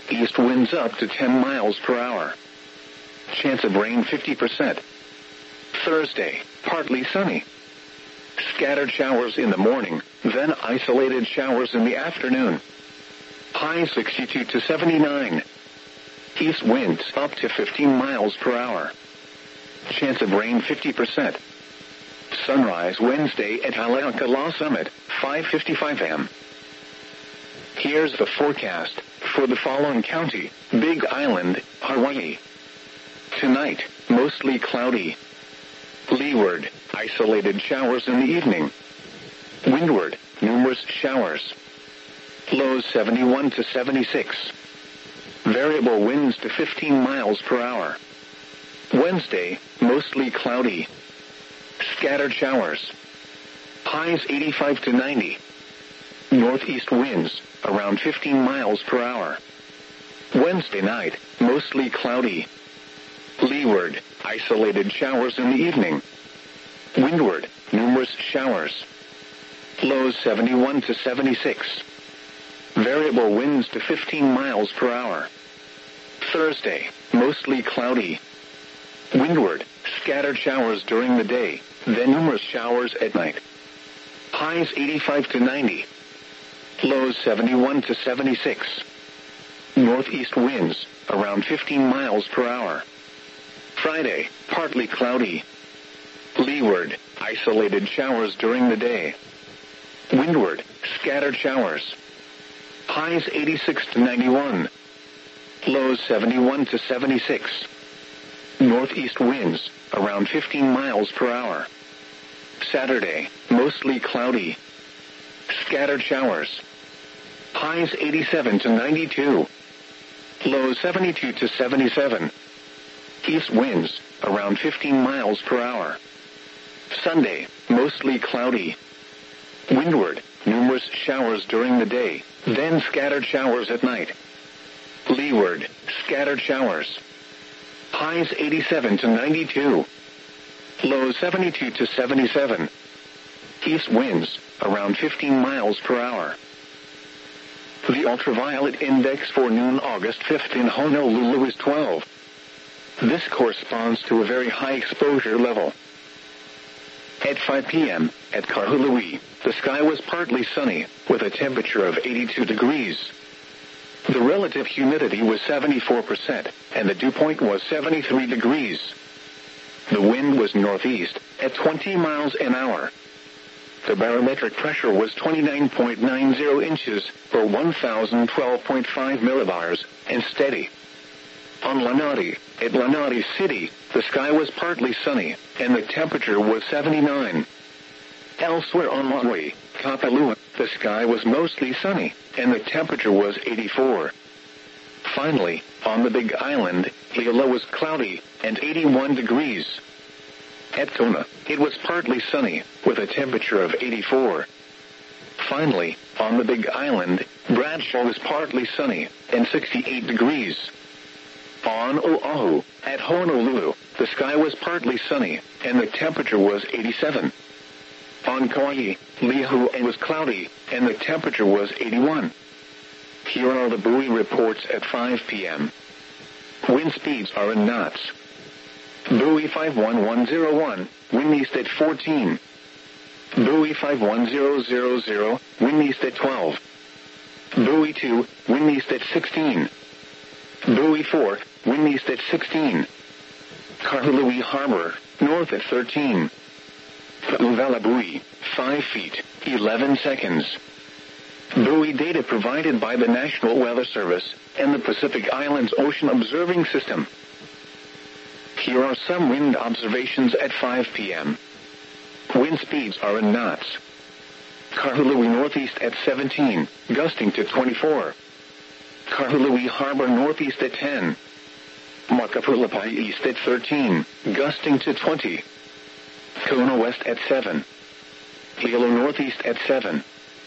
East winds up to 10 miles per hour. Chance of rain 50%. Thursday, partly sunny. Scattered showers in the morning, then isolated showers in the afternoon. High 62 to 79. East winds up to 15 miles per hour. Chance of rain 50%. Sunrise Wednesday at Haleakala Summit, 5:55 a.m. Here's the forecast for the following county: Big Island, Hawaii. Tonight, mostly cloudy. Leeward, isolated showers in the evening. Windward, numerous showers. Lows 71 to 76. Variable winds to 15 miles per hour. Wednesday, mostly cloudy. Scattered showers. Highs 85 to 90. Northeast winds, around 15 miles per hour. Wednesday night, mostly cloudy. Leeward, isolated showers in the evening. Windward, numerous showers. Lows 71 to 76. Variable winds to 15 miles per hour. Thursday, mostly cloudy. Windward, scattered showers during the day, then numerous showers at night. Highs 85 to 90. Lows 71 to 76. Northeast winds, around 15 miles per hour. Friday, partly cloudy. Leeward, isolated showers during the day. Windward, scattered showers. Highs 86 to 91. Lows 71 to 76. Northeast winds, around 15 miles per hour. Saturday, mostly cloudy. Scattered showers. Highs 87 to 92. Lows 72 to 77. East winds, around 15 miles per hour. Sunday, mostly cloudy. Windward, numerous showers during the day, then scattered showers at night. Leeward, scattered showers. Highs 87 to 92. Lows 72 to 77. East winds, around 15 miles per hour. The ultraviolet index for noon August 5th in Honolulu is 12. This corresponds to a very high exposure level. At 5 p.m., at Kahului, the sky was partly sunny, with a temperature of 82 degrees. The relative humidity was 74%, and the dew point was 73 degrees. The wind was northeast, at 20 miles an hour. The barometric pressure was 29.90 inches, or 1,012.5 millibars, and steady. On Lanai, at Lanai City, the sky was partly sunny, and the temperature was 79. Elsewhere on Maui, Kapalua, the sky was mostly sunny, and the temperature was 84. Finally, on the Big Island, Hilo was cloudy, and 81 degrees. At Kona, it was partly sunny, with a temperature of 84. Finally, on the Big Island, Bradshaw was partly sunny, and 68 degrees. On Oahu, at Honolulu, the sky was partly sunny, and the temperature was 87. On Kauai, Lihue was cloudy, and the temperature was 81. Here are the buoy reports at 5 p.m. Wind speeds are in knots. Buoy 51101, wind east at 14. Buoy 51000, wind east at 12. Buoy 2, wind east at 16. Buoy 4, wind east at 16. Kahului Harbor, north at 13. Pu'uvela buoy, 5 feet, 11 seconds. Buoy data provided by the National Weather Service and the Pacific Islands Ocean Observing System. Here are some wind observations at 5 p.m. Wind speeds are in knots. Kahului northeast at 17, gusting to 24. Kahului Harbor northeast at 10. Makapulapai east at 13, gusting to 20. Kona west at 7. Hilo northeast at 7.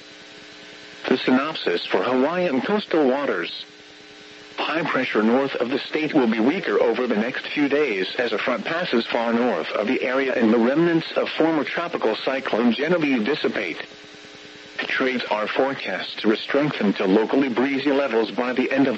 The synopsis for Hawaiian coastal waters. High pressure north of the state will be weaker over the next few days as a front passes far north of the area and the remnants of former tropical cyclone Genevieve dissipate. Trades are forecast to strengthen to locally breezy levels by the end of